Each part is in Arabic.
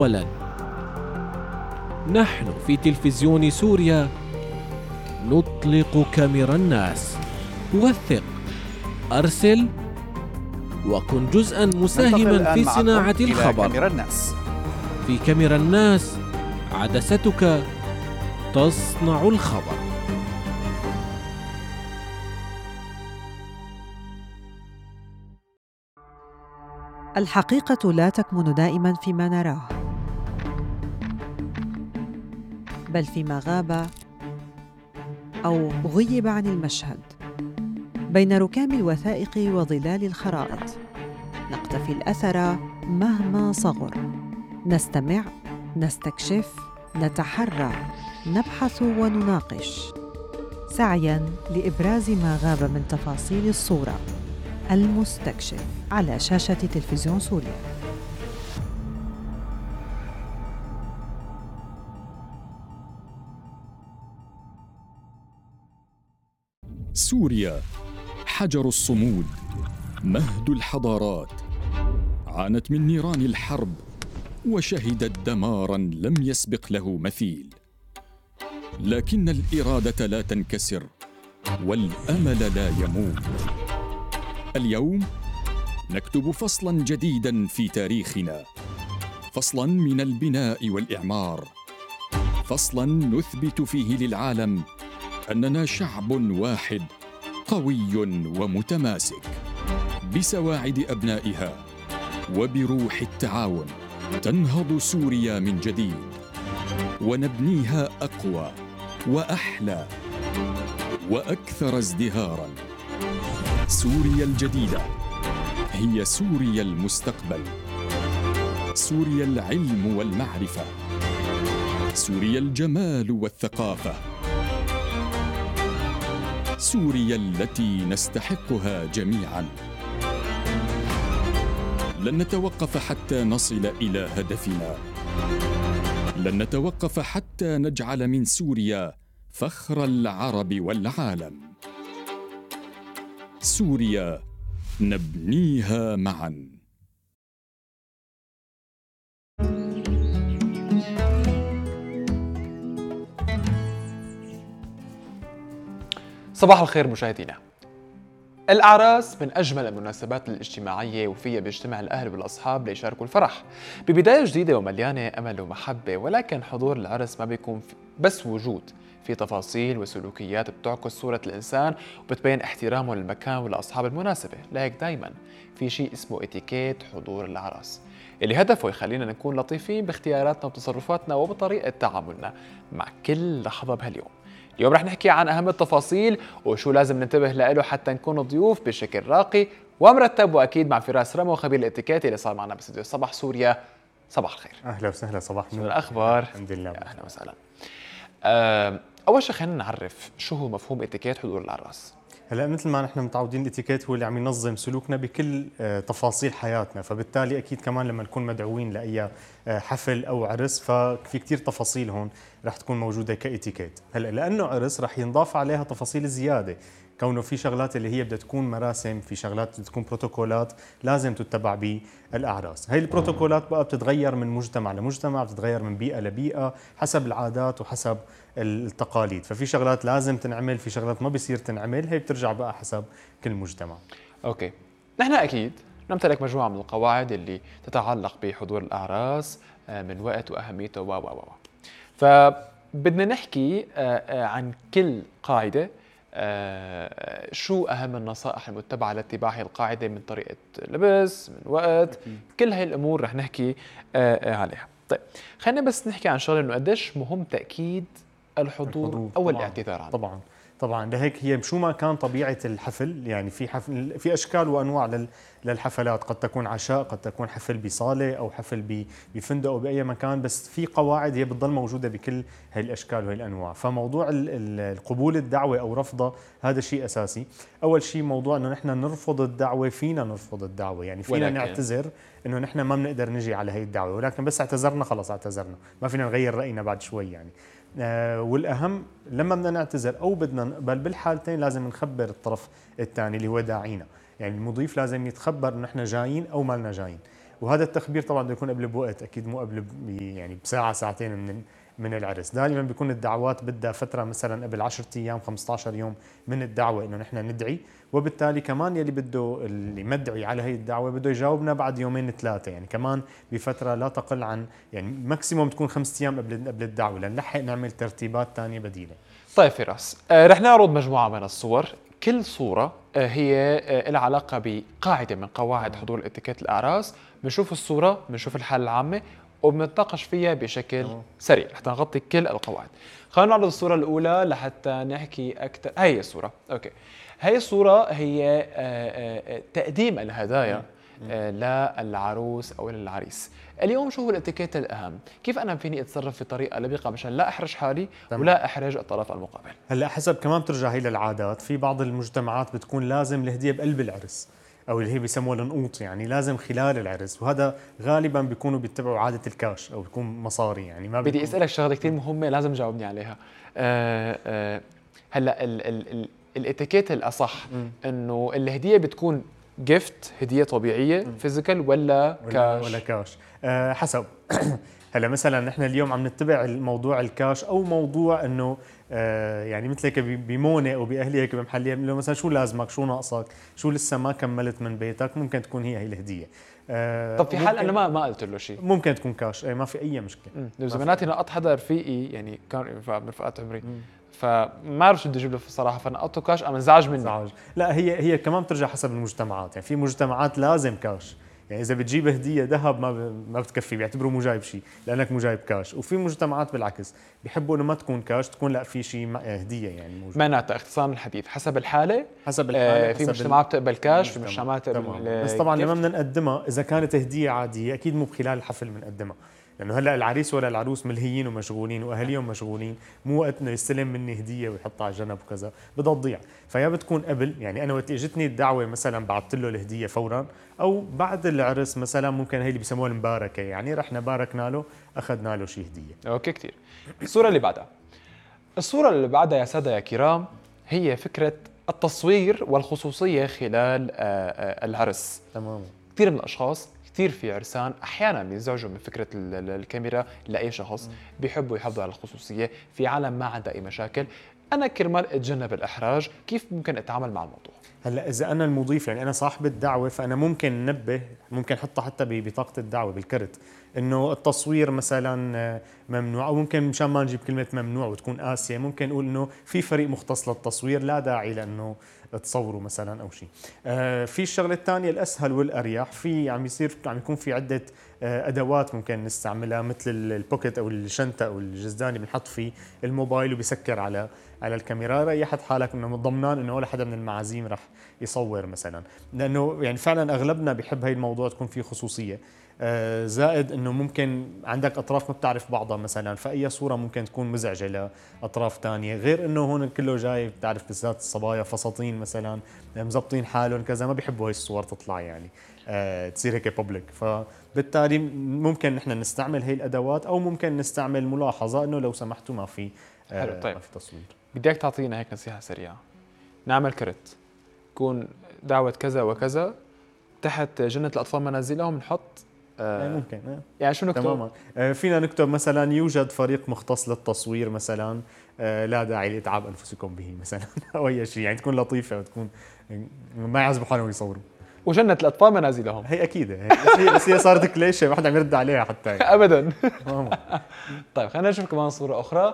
أولاً، نحن في تلفزيون سوريا نطلق كاميرا الناس. وثق، أرسل، وكن جزءاً مساهماً في صناعة الخبر. كاميرا الناس. في كاميرا الناس، عدستك تصنع الخبر. الحقيقة لا تكمن دائماً فيما نراه، بل فيما غاب أو غيب عن المشهد. بين ركام الوثائق وظلال الخرائط نقتفي الأثر مهما صغر، نستمع، نستكشف، نتحرى، نبحث ونناقش، سعياً لإبراز ما غاب من تفاصيل الصورة. المستكشف على شاشة تلفزيون سوريا. سوريا حجر الصمود، مهد الحضارات، عانت من نيران الحرب وشهدت دماراً لم يسبق له مثيل، لكن الإرادة لا تنكسر والأمل لا يموت. اليوم نكتب فصلاً جديداً في تاريخنا، فصلاً من البناء والإعمار، فصلاً نثبت فيه للعالم أننا شعب واحد قوي ومتماسك. بسواعد أبنائها وبروح التعاون تنهض سوريا من جديد، ونبنيها أقوى وأحلى وأكثر ازدهاراً. سوريا الجديدة هي سوريا المستقبل، سوريا العلم والمعرفة، سوريا الجمال والثقافة، سوريا التي نستحقها جميعاً. لن نتوقف حتى نصل إلى هدفنا، لن نتوقف حتى نجعل من سوريا فخر العرب والعالم. سوريا نبنيها معاً. صباح الخير مشاهدينا. الأعراس من أجمل المناسبات الاجتماعية، وفيها بيجتمع الأهل والأصحاب ليشاركوا الفرح ببداية جديدة ومليانة أمل ومحبة. ولكن حضور العرس ما بيكون بس وجود، في تفاصيل وسلوكيات بتعكس صورة الإنسان وبتبين احترامه للمكان ولأصحاب المناسبة. لهيك دايما في شيء اسمه اتيكيت حضور العرس، اللي هدفه يخلينا نكون لطيفين باختياراتنا وتصرفاتنا وبطريقة تعاملنا مع كل لحظة بهاليوم. اليوم رح نحكي عن أهم التفاصيل وشو لازم ننتبه له حتى نكون ضيوف بشكل راقي ومرتب، وأكيد مع فراس رمو خبير الاتيكيت اللي صار معنا باستديو صباح سوريا. صباح الخير. أهلا وسهلا. صباح النور. شو الأخبار؟ الحمد لله. أهلا وسهلا. أول شيء خلينا نعرف شو هو مفهوم اتيكيت حضور العراس. هلا مثل ما نحن متعودين الاتيكيت هو اللي عم ينظم سلوكنا بكل تفاصيل حياتنا، فبالتالي اكيد كمان لما نكون مدعوين لاي حفل او عرس ففي كثير تفاصيل هون رح تكون موجوده كاتيكيت. هلا لانه عرس رح ينضاف عليها تفاصيل زياده، كونه في شغلات اللي هي بدها تكون مراسم، في شغلات بدها تكون بروتوكولات لازم تتبع بالاعراس. هي البروتوكولات بقى بتتغير من مجتمع لمجتمع، بتتغير من بيئه لبيئه حسب العادات وحسب التقاليد، ففي شغلات لازم تنعمل، في شغلات ما بيصير تنعمل، هي بترجع بقى حسب كل مجتمع. اوكي، نحن اكيد نمتلك مجموعه من القواعد اللي تتعلق بحضور الاعراس من وقت واهميته فبدنا نحكي عن كل قاعده، شو أهم النصائح المتبعة لاتباع القاعدة من طريقة لبس، من وقت، كل هاي الأمور رح نحكي عليها. طيب خلينا بس نحكي عن شغله، إنه قديش مهم تأكيد الحضور أو طبعاً الاعتذار عنه. طبعا لهيك هي شو ما كان طبيعة الحفل، يعني في أشكال وأنواع للحفلات، قد تكون عشاء، قد تكون حفل بصالة أو حفل بفندق أو بأي مكان، بس في قواعد هي بتضل موجودة بكل هاي الأشكال وهي الأنواع. فموضوع القبول الدعوة أو رفضها هذا شيء أساسي. أول شيء موضوع إنه نحن نرفض الدعوة، فينا نرفض الدعوة، يعني فينا نعتذر إنه نحن ما بنقدر نجي على هاي الدعوة، ولكن بس اعتذرنا خلص اعتذرنا، ما فينا نغير رأينا بعد شوي يعني. والأهم لما بدنا نعتذر أو بدنا نقبل، بالحالتين لازم نخبر الطرف الثاني اللي هو داعينا، يعني المضيف لازم يتخبر إنه إحنا جايين أو ما لنا جايين. وهذا التخبير طبعا بده يكون قبل بوقت، اكيد مو قبل يعني بساعه ساعتين من العرس. دائما بيكون الدعوات بدها فتره مثلا قبل 10 ايام 15 يوم من الدعوه انه نحن ندعي، وبالتالي كمان اللي مدعي على هي الدعوه بده يجاوبنا بعد يومين ثلاثه، يعني كمان بفتره لا تقل عن يعني ماكسيموم تكون 5 ايام قبل الدعوه لنلحق نعمل ترتيبات ثانيه بديله. طيب فراس، رح نعرض مجموعه من الصور، كل صوره هي لها علاقه بقاعده من قواعد حضور الاتيكيت الاعراس. بنشوف الصوره، بنشوف الحاله العامه، وبنتناقش فيها بشكل سريع حتى نغطي كل القواعد. خلينا نعرض الصورة الأولى لحتى نحكي أكثر. هي الصورة، أوكي. هي الصورة هي تقديم الهدايا للعروس أو للعريس. اليوم شو هو الاتيكيت الأهم؟ كيف أنا فيني أتصرف بطريقة لبقة مشان لا أحرج حالي ولا أحرج الطرف المقابل؟ هلا حسب كمان بترجع هي للعادات. في بعض المجتمعات بتكون لازم الهدية بقلب العرس، او اللي هي بيسموها النقوط، يعني لازم خلال العرس، وهذا غالبا بيكونوا بيتبعوا عاده الكاش او بيكون مصاري. يعني ما بدي اسالك شغله كثير مهمه لازم تجاوبني عليها. هلا الاتيكيت الاصح انه الهديه بتكون جيفت، هديه طبيعيه فيزيكال ولا كاش؟ ولا كاش، حسب. هلا مثلا نحن اليوم عم نتبع الموضوع الكاش، او موضوع انه يعني مثل هيك بمونه او باهلي هيك بمحليه، بنقول له مثلا شو لازمك، شو ناقصك، شو لسه ما كملت من بيتك، ممكن تكون هي الهديه. طب في حال انا ما قلت له شيء ممكن تكون كاش، ما في اي مشكله. زماناتي نقط حدا رفيقي يعني كان من رفقات عمري، فما بعرف شو بدي اجيب له الصراحه، فنقطه كاش انا انزعج منه. لا هي كمان بترجع حسب المجتمعات. يعني في مجتمعات لازم كاش، يعني اذا بتجيب هديه ذهب ما بتكفي، بيعتبروا مو جايب شيء لانك مو جايب كاش. وفي مجتمعات بالعكس بيحبوا انه ما تكون كاش، تكون لا في شيء هديه يعني موجود. معناتها اختصار الحديث حسب الحاله. في مجتمعات بتقبل كاش، في مجتمعات بس طبعا لما بدنا نقدمها اذا كانت هديه عاديه اكيد مو بخلال الحفل بنقدمها، لانه هلا العريس ولا العروس ملهيين ومشغولين واهاليهم مشغولين، مو وقت انه يستلم مني هديه ويحطها على جنب وكذا، بدها تضيع. فيا بتكون قبل، يعني انا وقت اجتني الدعوه مثلا بعثت له الهديه فورا، او بعد العرس مثلا ممكن هي اللي بيسموها المباركه، يعني رحنا باركنا له اخذنا له شيء هديه. اوكي كثير. الصوره اللي بعدها، الصوره اللي بعدها يا ساده يا كرام هي فكره التصوير والخصوصيه خلال العرس. تمام. كثير من الاشخاص، كثير في عرسان احيانا بينزعجوا من فكره الكاميرا لاي شخص، بيحبوا يحافظوا على الخصوصيه. في عالم ما عندها اي مشاكل. انا كرمال اتجنب الاحراج كيف ممكن اتعامل مع الموضوع؟ هلا اذا انا المضيف، يعني انا صاحب الدعوه، فانا ممكن ننبه، ممكن احطها حتى ببطاقه الدعوه بالكرت انه التصوير مثلا ممنوع، او ممكن مشان ما نجيب كلمه ممنوع وتكون قاسيه ممكن نقول انه في فريق مختص للتصوير، لا داعي لانه تصوروا مثلا او شيء. في الشغله الثانيه الاسهل والاريح، في عم يكون في عده ادوات ممكن نستعملها، مثل البوكيت او الشنطه او الجزدان اللي بنحط فيه الموبايل وبيسكر على الكاميرا. ريحت حالك انه ضمنان انه ولا حدا من المعازيم رح يصور مثلا، لانه يعني فعلا اغلبنا بيحب هاي الموضوع تكون فيه خصوصيه. زائد انه ممكن عندك اطراف ما بتعرف بعضها مثلا، فاي صوره ممكن تكون مزعجه لاطراف ثانيه، غير انه هون كله جاي بتعرف بالذات الصبايا فساتين مثلا مزبطين حالهم كذا، ما بيحبوا هاي الصور تطلع يعني تصير هيك بابليك. فبالتالي ممكن نحن نستعمل هاي الادوات، او ممكن نستعمل ملاحظه انه لو سمحتوا ما في حلو. طيب ما في تصوير. بدي اياك تعطينا هيك نصيحه سريعه. نعمل كرت يكون دعوه كذا وكذا، تحت جنة الأطفال منازلهم نحط ممكن يعني شو نكتب؟ تماما. فينا نكتب مثلا يوجد فريق مختص للتصوير مثلا، لا داعي لإتعاب أنفسكم به مثلا أو أي شيء، يعني تكون لطيفة وتكون ما يعزبوا حالهم يصوروا. وجنة الأطفال منازلهم هي أكيد بس هي صارت كليشة، ما حدا عم يرد عليها حتى أبدا. طيب خلينا نشوف كمان صورة أخرى.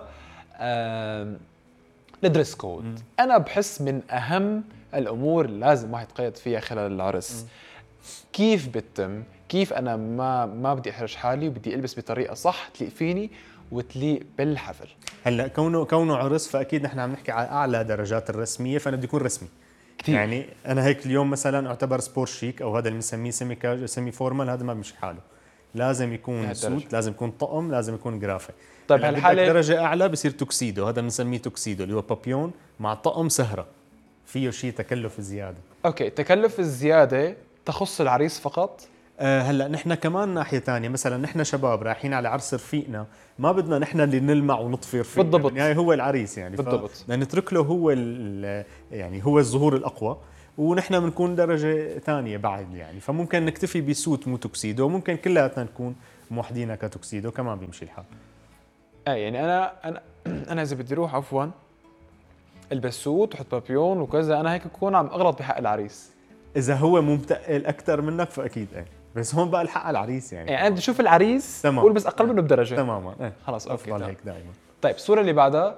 الدريس كود أنا بحس من أهم الأمور اللي لازم واحد يتقيد فيها خلال العرس. كيف بتتم؟ كيف أنا ما بدي أحرج حالي وبدي ألبس بطريقة صح تليق فيني وتليق بالحفل؟ هلا كونه عرس، فأكيد نحن عم نحكي على أعلى درجات الرسمية، فأنا بدي أكون رسمي كتير. يعني أنا هيك اليوم مثلا أعتبر سبور شيك، أو هذا اللي بنسميه سيمي فورمال، هذا ما بيمشي حاله، لازم يكون سوت، لازم يكون طقم، لازم يكون جرافة. طيب هالحالة درجة أعلى بصير توكسيدو، هذا بنسميه توكسيدو اللي هو بابيون مع طقم سهرة، فيه شيء تكلف زيادة. أوكي، تكلف الزيادة تخص العريس فقط؟ هلا نحن كمان ناحيه ثانيه، مثلا نحن شباب رايحين على عرس رفيقنا، ما بدنا نحن اللي نلمع ونطفي رفيقنا، بالضبط، يعني هو العريس يعني بالضبط، بدنا نترك له هو يعني هو الظهور الاقوى، ونحن بنكون درجه ثانيه بعد يعني، فممكن نكتفي بسوت مو توكسيدو، ممكن كلياتنا نكون موحدينها كتوكسيدو كمان بيمشي الحال. يعني انا اذا بدي اروح عفوا البس سوت وحط بابيون وكذا، انا هيك بكون عم اغلط بحق العريس. اذا هو مو متقل اكثر منك فاكيد ايه، بس هون بقى الحق على العريس يعني انا بدي اشوف العريس والبس اقل منه بدرجه. تماما ايه خلص اوكي افضل هيك دائما. طيب الصوره اللي بعدها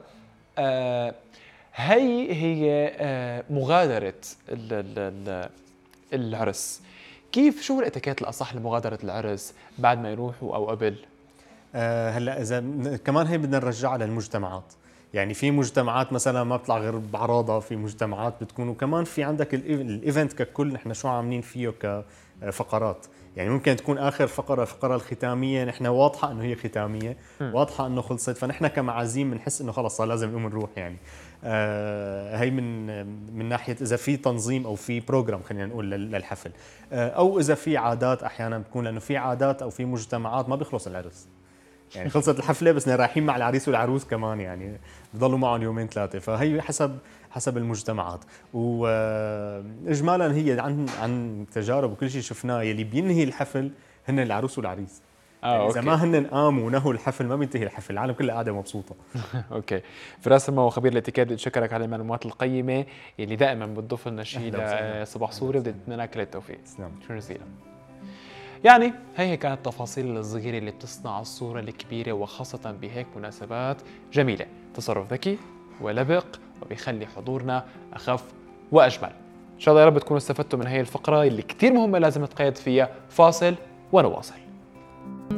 هي مغادره العرس. كيف شو الاتيكيت الاصح لمغادره العرس بعد ما يروحوا او قبل؟ هلا اذا كمان هي بدنا نرجعها للمجتمعات، يعني في مجتمعات مثلا ما بتطلع غير بعراضه، في مجتمعات بتكون، وكمان في عندك الايفنت ككل نحن شو عاملين فيه كفقرات، يعني ممكن تكون اخر فقره الختاميه نحن واضحه انه هي ختاميه، واضحه انه خلصت، فنحن كمعازيم بنحس انه خلص لازم نقوم نروح يعني. هي من ناحيه اذا في تنظيم او في بروجرام خلينا نقول للحفل، او اذا في عادات احيانا بتكون، لانه في عادات او في مجتمعات ما بيخلص العرس، يعني خلصت الحفله بس رايحين مع العريس والعروس كمان يعني بضلوا معهم يومين ثلاثه، فهي حسب المجتمعات. واجمالا هي عن تجارب وكل شيء شفناه، يلي بينهي الحفل هن العروس والعريس. يعني اذا ما هن قاموا ونهوا الحفل ما بينتهي الحفل، العالم كلها قاعده مبسوطه. اوكي، فراس المو خبير الاتيكيت، بدي اشكرك على المعلومات القيمه اللي دائما بتضيف لنا شيء لصباح سوري، بدي اتمنى لك كل التوفيق. شكرا جزيلا. يعني هي كانت التفاصيل الصغيرة اللي بتصنع الصورة الكبيرة، وخاصة بهيك مناسبات جميلة. تصرف ذكي ولبق وبيخلي حضورنا أخف وأجمل. إن شاء الله يا رب تكونوا استفدتوا من هي الفقرة اللي كتير مهمة لازم نتقيد فيها. فاصل ونواصل.